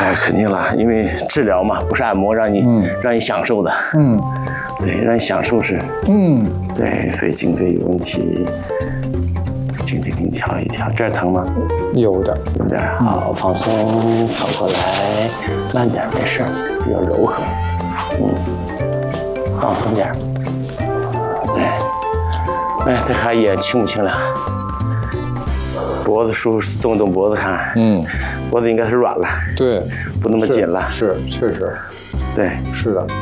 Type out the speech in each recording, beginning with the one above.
那肯定了，因为治疗嘛，不是按摩，让你享受的。对，让你享受是。对，所以颈椎有问题，颈椎给你调一调，这儿疼吗？ 有的， 有点。好，放松，跑过来，慢点，没事，比较柔和。放松点。对。哎，再看一眼清不清凉？脖子舒服，动动脖子看。脖子应该是软了。对，不那么紧了。 是，确实。对，是的。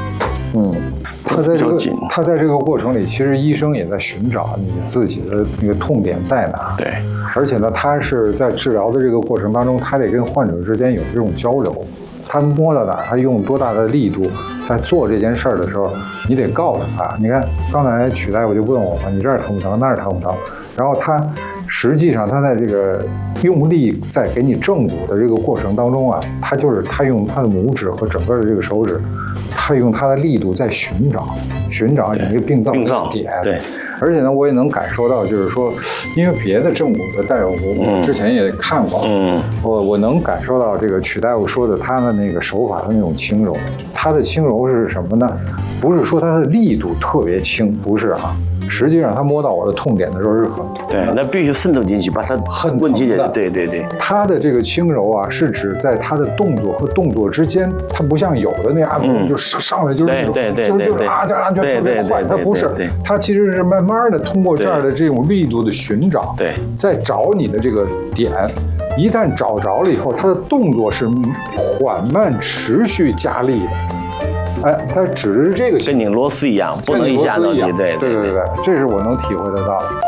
他在这个过程里，其实医生也在寻找你自己的那个痛点在哪。对，而且呢，他是在治疗的这个过程当中，他得跟患者之间有这种交流。他摸到哪儿，他用多大的力度在做这件事儿的时候，你得告诉他。你看，刚才曲大夫就问我嘛，你这儿疼不疼，那儿疼不疼？然后他实际上他在这个用力在给你正骨的这个过程当中啊，他用他的拇指和整个的这个手指，他用他的力度在寻找你这个病灶的点。对。而且呢，我也能感受到，就是说，因为别的正骨的大夫，我之前也看过，我能感受到这个曲大夫说的他的那个手法的那种轻柔。他的轻柔是什么呢？不是说他的力度特别轻，不是啊。实际上，他摸到我的痛点的时候是很疼的。对，那必须渗透进去，把他问题解决。对。他的这个轻柔啊，是指在他的动作和动作之间，他不像有的那按摩就上来就是就特别快，他不是，他其实是慢慢的通过这儿的这种力度的寻找，在找你的这个点。一旦找着了以后，他的动作是缓慢持续加力的。它只是这个，跟拧螺丝一样，不能一下到底。对，这是我能体会得到的。